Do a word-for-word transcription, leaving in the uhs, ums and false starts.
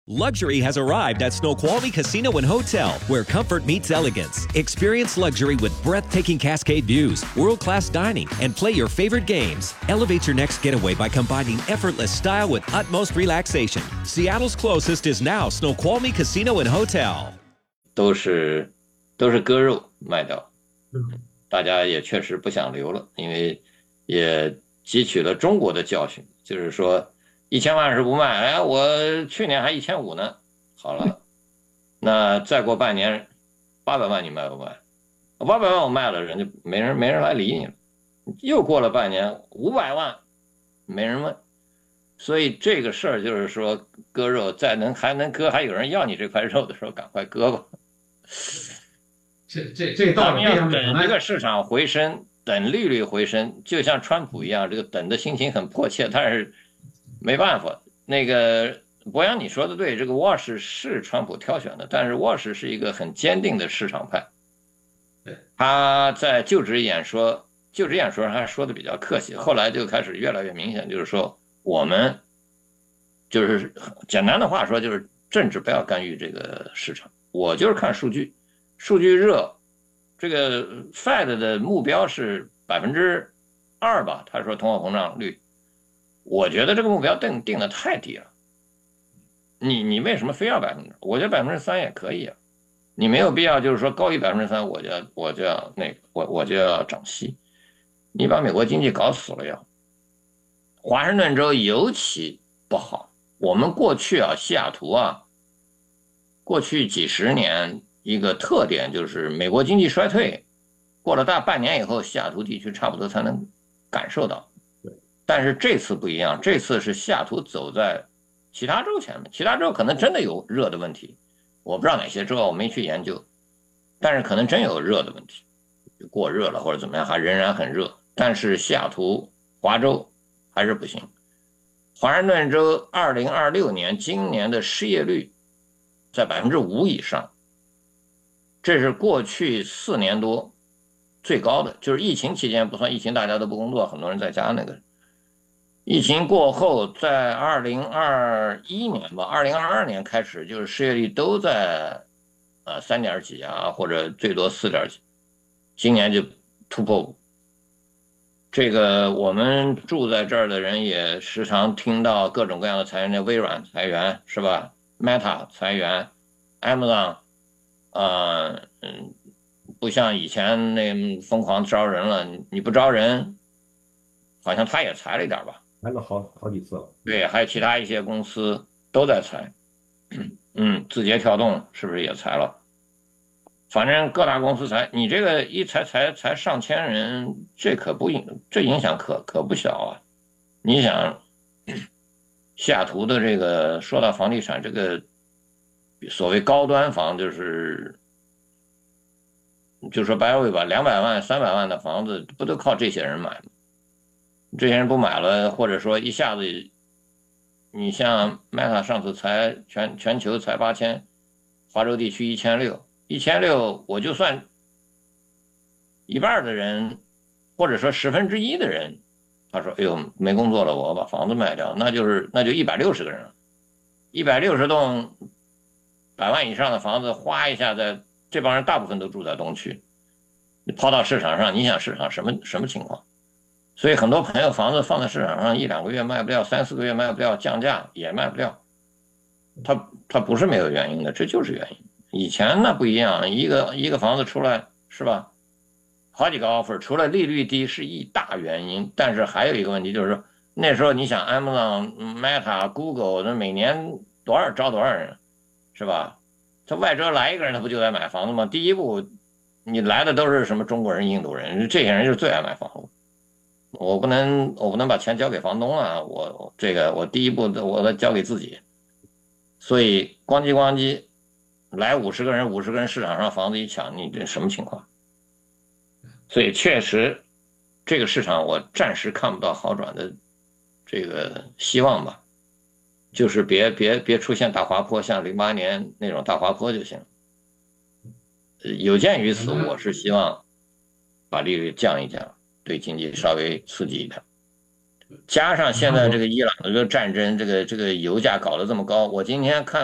Luxury has arrived at Snoqualmie Casino and Hotel, where comfort meets elegance. Experience luxury with breathtaking cascade views, world-class dining, and play your favorite games. Elevate your next getaway by combining effortless style with utmost relaxation. Seattle's closest is now Snoqualmie Casino and Hotel. 都是都是割肉卖掉，大家也确实不想留了，因为也汲取了中国的教训，就是说。一千万是不卖，哎，我去年还一千五呢。好了，那再过半年，八百万你卖不卖？八百万我卖了，人就没人没人来理你了。又过了半年，五百万，没人问。所以这个事儿就是说，割肉再能还能割，还有人要你这块肉的时候，赶快割吧。 这这这道理要等这个市场回升，等利率回升，就像川普一样，这个等的心情很迫切，但是。没办法，那个博洋你说的对，这个沃什是川普挑选的，但是沃什是一个很坚定的市场派。他在就职演说，就职演说上还说的比较客气，后来就开始越来越明显，就是说我们就是简单的话说，就是政治不要干预这个市场，我就是看数据，数据热，这个 Fed 的目标是百分之二吧，他说通货膨胀率。我觉得这个目标定定的太低了，你你为什么非要百分之？我觉得百分之三也可以啊，你没有必要就是说高于百分之三我就要我就要那个我我就要涨息，你把美国经济搞死了呀。华盛顿州尤其不好，我们过去啊西雅图啊，过去几十年一个特点就是美国经济衰退，过了大半年以后，西雅图地区差不多才能感受到。但是这次不一样，这次是西雅图走在其他州前面，其他州可能真的有热的问题，我不知道哪些州，我没去研究，但是可能真有热的问题，过热了或者怎么样，还仍然很热。但是西雅图、华州还是不行。华盛顿州二零二六年今年的失业率在百分之五以上，这是过去四年多最高的，就是疫情期间不算，疫情大家都不工作，很多人在家那个。疫情过后，在二零二一年吧，二零二二年开始，就是失业率都在，呃三点几啊，或者最多四点几，今年就突破五。这个我们住在这儿的人也时常听到各种各样的裁员，微软裁员是吧 ？Meta 裁员 ，Amazon， 呃嗯，不像以前那疯狂招人了，你不招人，好像他也裁了一点吧。 裁了好好几次了， 对，还有其他一些公司都在裁，嗯，字节跳动是不是也裁了？反正各大公司裁，你这个一裁裁裁上千人，这可不影，这影响可可不小啊！你想，西雅图的这个说到房地产，这个所谓高端房，就是就说白话吧，两百万、三百万的房子，不都靠这些人买吗？这些人不买了，或者说一下子，你像 Meta 上次才全全球才八千，华州地区一千六，一千六，我就算一半的人，或者说十分之一的人，他说：“哎呦，没工作了，我把房子卖掉，那就是那就一百六十个人了，一百六十栋百万以上的房子，哗一下在这帮人大部分都住在东区，你抛到市场上，你想市场什么什么情况？”所以很多朋友房子放在市场上一两个月卖不掉，三四个月卖不掉，降价也卖不掉。它它不是没有原因的，这就是原因。以前那不一样，一个一个房子出来是吧？好几个 offer， 除了利率低是一大原因，但是还有一个问题就是说，那时候你想 Amazon、Meta、Google 那每年多少招多少人，是吧？他外州来一个人，他不就来买房子吗？第一步，你来的都是什么中国人、印度人，这些人就是最爱买房子。我不能，我不能把钱交给房东啊！我这个，我第一步我得交给自己。所以咣叽咣叽，来五十个人，五十个人市场上房子一抢，你这什么情况？所以确实，这个市场我暂时看不到好转的这个希望吧。就是别别别出现大滑坡，像零八年那种大滑坡就行。有鉴于此，我是希望把利率降一降。对经济稍微刺激一点，加上现在这个伊朗的这个战争，这个这个油价搞得这么高，我今天看